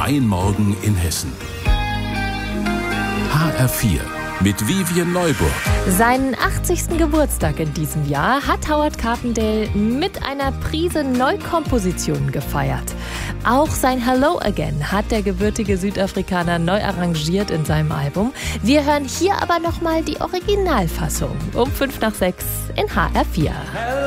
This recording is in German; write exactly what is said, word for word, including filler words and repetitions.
Ein Morgen in Hessen. H R vier mit Vivian Neuburg. Seinen achtzigsten Geburtstag in diesem Jahr hat Howard Carpendale mit einer Prise Neukompositionen gefeiert. Auch sein Hello Again hat der gebürtige Südafrikaner neu arrangiert in seinem Album. Wir hören hier aber nochmal die Originalfassung um fünf nach sechs in H R vier.